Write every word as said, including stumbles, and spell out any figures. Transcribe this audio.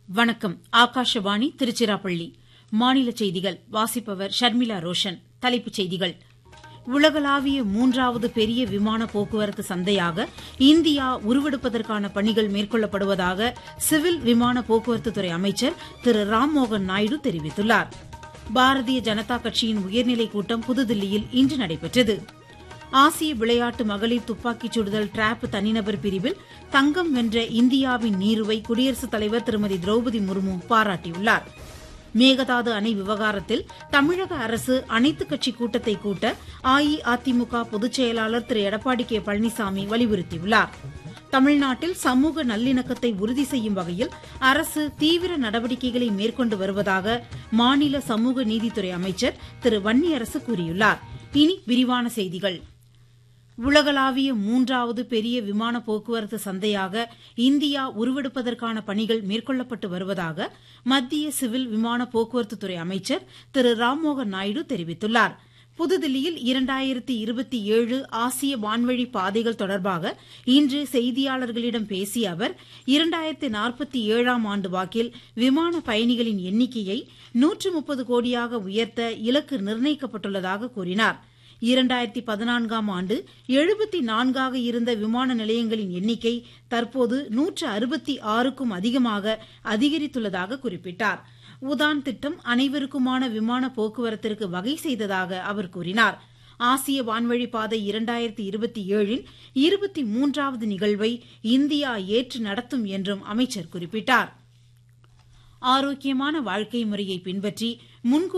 வணக்கம். ஆகாஷவாணி திருச்சிராப்பள்ளி. மாநில செய்திகள் வாசிப்பவர் ஷர்மிளா ரோஷன். தலைப்புச் செய்திகள். உலகளாவிய மூன்றாவது பெரிய விமான போக்குவரத்து சந்தையாக இந்தியா உருவெடுப்பதற்கான பணிகள் மேற்கொள்ளப்படுவதாக சிவில் விமான போக்குவரத்துத்துறை அமைச்சர் திரு ராம்மோகன் நாயுடு தெரிவித்துள்ளார். பாரதிய ஜனதா கட்சியின் உயர்நிலைக் கூட்டம் புதுதில்லியில் இன்று நடைபெற்றது. ஆசிய விளையாட்டு மகளிர் துப்பாக்கிச் சுடுதல் டிராப் தனிநபர் பிரிவில் தங்கம் வென்ற இந்தியாவின் நீருவை குடியரசுத் தலைவர் திருமதி திரௌபதி முர்மு பாராட்டியுள்ளார். மேகதாது அணை விவகாரத்தில் தமிழக அரசு அனைத்துக் கட்சி கூட்டத்தை கூட்ட அஇஅதிமுக பொதுச் செயலாளர் திரு எடப்பாடி கே பழனிசாமி வலியுறுத்தியுள்ளார். தமிழ்நாட்டில் சமூக நல்லிணக்கத்தை உறுதி செய்யும் வகையில் அரசு தீவிர நடவடிக்கைகளை மேற்கொண்டு வருவதாக மாநில சமூக நீதித்துறை அமைச்சர் திரு வன்னியரசு கூறியுள்ளார். இனி விரிவான செய்திகள். உலகளாவிய மூன்றாவது பெரிய விமான போக்குவரத்து சந்தையாக இந்தியா உருவெடுப்பதற்கான பணிகள் மேற்கொள்ளப்பட்டு வருவதாக மத்திய சிவில் விமான போக்குவரத்துத்துறை அமைச்சர் திரு ராம்மோகன் நாயுடு தெரிவித்துள்ளார். புதுதில்லியில் இரண்டாயிரத்தி இருபத்தி ஏழு ஆசிய வான்வழி பாதைகள் தொடர்பாக இன்று செய்தியாளர்களிடம் பேசிய அவர், இரண்டாயிரத்தி நாற்பத்தி ஏழாம் ஆண்டு வாக்கில் விமான பயணிகளின் எண்ணிக்கையை நூற்று முப்பது கோடியாக உயர்த்த இலக்கு நிர்ணயிக்கப்பட்டுள்ளதாக கூறினார். இரண்டாயிரத்தி பதினான்காம் ஆண்டு எழுபத்தி நான்காக இருந்த விமான நிலையங்களின் எண்ணிக்கை தற்போது நூற்று அறுபத்தி ஆறுக்கும் அதிகமாக அதிகரித்துள்ளதாக குறிப்பிட்டார். உதான் திட்டம் அனைவருக்குமான விமான போக்குவரத்திற்கு வகை செய்ததாக அவர் கூறினார். ஆசிய வான்வழி பாதை இரண்டாயிரத்தி இருபத்தி ஏழின் இருபத்தி மூன்றாவது நிகழ்வை இந்தியா ஏற்று நடத்தும் என்றும் அமைச்சர் குறிப்பிட்டார். ஆரோக்கியமான வாழ்க்கை முறையை பின்பற்றி முன்கூ